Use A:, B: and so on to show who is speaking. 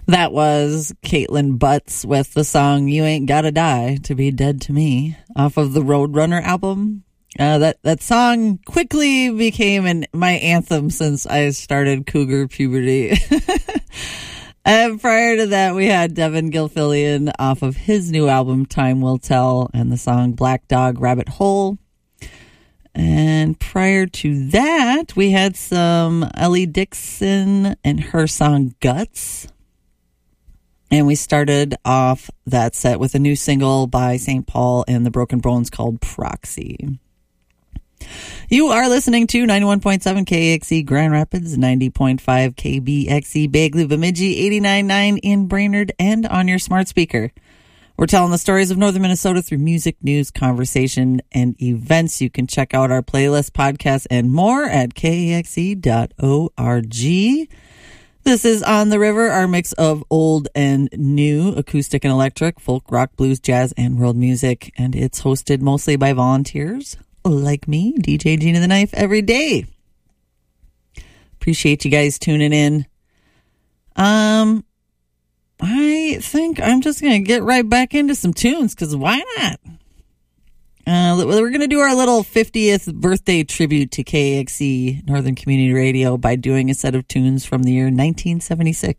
A: That was Caitlin Butts with the song You Ain't Gotta Die to Be Dead to Me off of the Roadrunner album. That song quickly became my anthem since I started cougar puberty. And prior to that, we had Devin Gilfillian off of his new album, Time Will Tell, and the song Black Dog Rabbit Hole. And prior to that, we had some Ellie Dixon and her song Guts. And we started off that set with a new single by St. Paul and the Broken Bones called Proxy. You are listening to 91.7 KXE Grand Rapids, 90.5 KBXE Bagley, Bemidji, 89.9 in Brainerd, and on your smart speaker. We're telling the stories of Northern Minnesota through music, news, conversation, and events. You can check out our playlist, podcasts, and more at KXE.org. This is On the River, our mix of old and new, acoustic and electric, folk, rock, blues, jazz, and world music. And it's hosted mostly by volunteers like me, DJ Gina the Knife, every day. Appreciate you guys tuning in. I think I'm just going to get right back into some tunes, because why not? We're going to do our little 50th birthday tribute to KXE Northern Community Radio by doing a set of tunes from the year 1976.